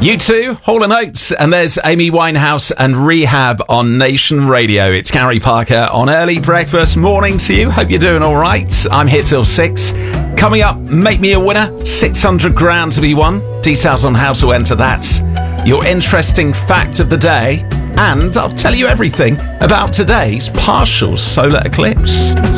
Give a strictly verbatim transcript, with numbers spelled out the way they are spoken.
U two, Hall and Oates, and there's Amy Winehouse and Rehab on Nation Radio. It's Gary Parker on Early Breakfast. Morning to you. Hope you're doing all right. I'm here till six. Coming up, make me a winner. six hundred grand to be won. Details on how to enter that. Your interesting fact of the day. And I'll tell you everything about today's partial solar eclipse.